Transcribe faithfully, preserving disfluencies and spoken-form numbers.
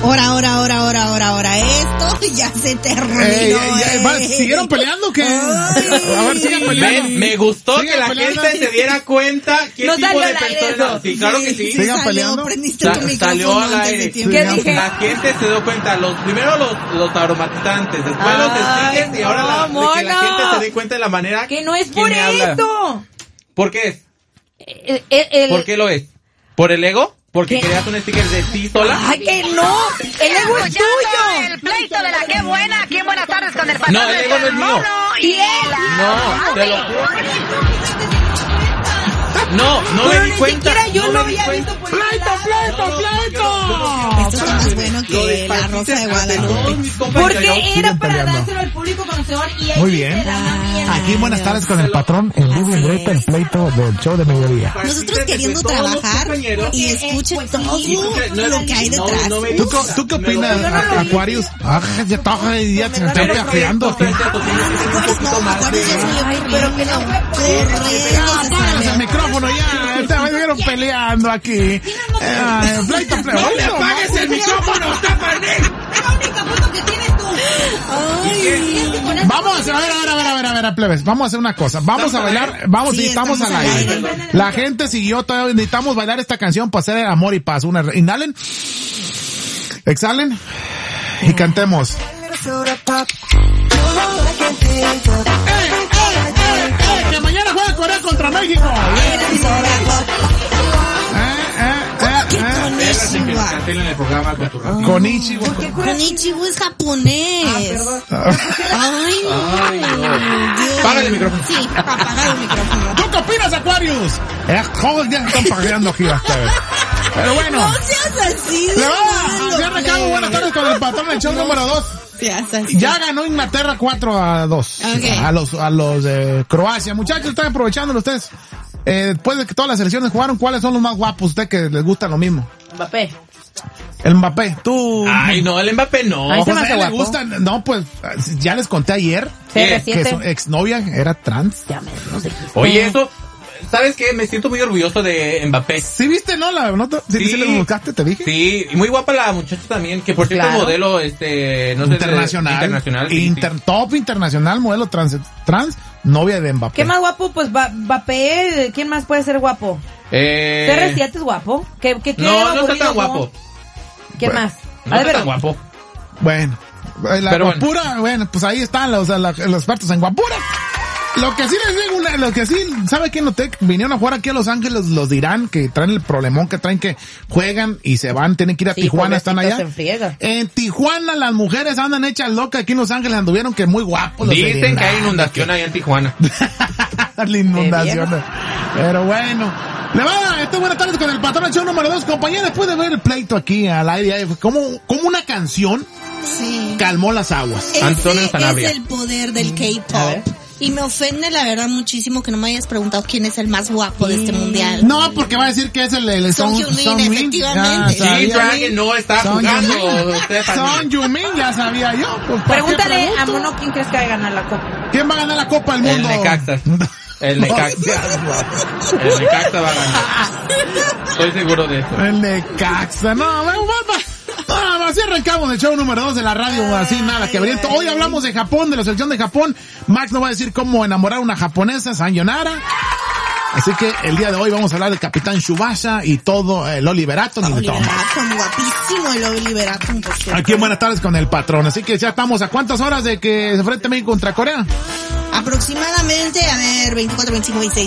Ahora, ahora, ahora, ahora, ahora, ahora. Esto ya se terminó. Ey, ey, ey, va, eh. ¿Siguieron peleando o qué? Ay. A ver, sigan peleando. Me, me gustó Sigan que la peleando. gente se diera cuenta qué No tipo salió de al aire persona. eso. Sí, claro que sí. Sí, Sigan salió, peleando. prendiste Sa- tu micrófono salió al antes de aire. tiempo. ¿Qué dije? La gente se dio cuenta, los primero los, los aromatizantes, después Ay, los stickers y ahora la, no, de que la mono. gente se dé cuenta de la manera Que no es que por me habla. eso. ¿Por qué es? El, el, el- ¿Por qué lo es? ¿Por el ego? ¿Porque ¿Qué? querías un sticker de ti sola? Ay, que no. El ego es tuyo. El pleito de la qué buena, qué buenas tardes con el patrón. No, el ego no es mío. Y No, te lo juro. No, no Pero me di ni cuenta. siquiera yo no lo me di había cuenta. visto por ¡Pleito, pleito, pleito! Esto está más bueno que la Rosa de Guadalupe. Porque era para peleando. dárselo al público conocedor y ahí Muy sí bien. se la dan bien. Aquí en Buenas tardes con el patrón, en vivo y en directo, el pleito del show de mediodía. Nosotros queriendo trabajar y escuchen pues, todo sí, lo que hay detrás. No, no me- ¿Tú, co- ¿Tú qué opinas, a- Aquarius? Ah, ya está, ya se está peajeando. Acuarios no, Acuarios ya salió Ay, pero que no fue por corriendo, Ya, se apáguense el salió. micrófono ya, esta vez vieron peleando aquí. Eh, pleito, pleito. ¡No le apagues el micrófono, Stephanie! la única foto que tienes tú. Ay, Vamos a hacer, a ver, a ver, a ver, a ver, a ver, a plebes, vamos a hacer una cosa, vamos a bailar, vamos, Sí, sí, estamos al estamos al aire. aire. La gente siguió, todavía necesitamos bailar esta canción para hacer amor y paz. Una, inhalen, exhalen y cantemos. Que mañana juega Corea contra México. Eh, eh, ¿Qué eh, con eh. Konnichiwa? en el programa con tu radio. Konnichiwa. Konnichiwa es japonés. Ay, Ay, no. Dios. Apaga el micrófono. Sí, apaga el micrófono. ¿Tú qué opinas, Aquarius? Eh, joder, ya se están pajeando aquí ustedes. Pero bueno. No seas así de Le va malo, a cierre acabo. plebe. Buenas tardes con el patrón del show número dos. Seas así. Ya ganó Inglaterra cuatro a dos. Ok. A los, a los de Croacia. Muchachos, están aprovechándolo ustedes. Eh, después de que todas las selecciones jugaron, ¿cuáles son los más guapos? Ustedes que les gusta lo mismo. Mbappé. El Mbappé, tú. Ay, no, el Mbappé no. Ay, se me José, hace ¿le guapo. gusta? No, pues, ya les conté ayer C que su R siete. exnovia era trans. Ya me no sé. Oye, eso, ¿sabes qué? Me siento muy orgulloso de Mbappé. ¿Sí viste, no? La nota, ¿sí, Sí. sí le buscaste, te dije? Sí, y muy guapa la muchacha también, que por cierto Claro. modelo, este, no sé, Internacional. internacional. sí, Inter- sí. Top internacional, modelo trans, trans, novia de Mbappé. ¿Qué más guapo? Pues Ba- Mbappé. ¿Quién más puede ser guapo? Eh, C R siete es guapo. ¿Qué, qué, qué no, no está aburrido, tan ¿no? guapo. ¿Quién Bueno, más? No A está ver, tan guapo. Bueno, la Pero bueno. guapura, bueno. pues ahí están los, los, los expertos en guapura. Lo que sí les digo, una- lo que sí, ¿sabe qué noté? Vinieron a jugar aquí a Los Ángeles, los dirán, que traen el problemón, que traen que juegan y se van, tienen que ir a Sí, Tijuana, están allá. pobrecitos, se enfriega. En Tijuana las mujeres andan hechas locas, aquí en Los Ángeles anduvieron que muy guapos. los Dicen dirán. que hay inundación ahí en Tijuana. La inundación. bien. Pero bueno. Le va, esto buenas tardes con el patrón del show número dos. Compañera, después de ver el pleito aquí al aire, como, como una canción Sí. calmó las aguas. Antonio Ese Sanabria. es el poder del A ver. K-pop. Y me ofende la verdad muchísimo que no me hayas preguntado quién es el más guapo de este mundial. No, porque va a decir que es el, el Son Son, Heung-min, Son Min. efectivamente. Ya sabía. G-Dragon no está Son jugando. Heung-min. Stephanie. Son Heung-min, ya sabía yo. Pues, ¿para qué Pregúntale pregunto? a Mono quién crees que va a ganar la copa. ¿Quién va a ganar la Copa del El Mundo? Necaxa. El Necaxa. El Necaxa va a ganar. Estoy seguro de eso. El Necaxa. No, me No, así arrancamos el show número dos de la radio, así nada que abriento. Hoy hablamos de Japón, de la selección de Japón. Max nos va a decir cómo enamorar a una japonesa, Sayonara. Así que el día de hoy vamos a hablar del Capitán Tsubasa y todo el Oliver Atom y de todo. Oliver Atom, guapísimo el Oliver Atom, por cierto. Aquí en Buenas tardes con el patrón. Así que ya estamos a cuántas horas de que se enfrente México contra Corea. Aproximadamente, a ver, veinticuatro, veinticinco, veintiséis.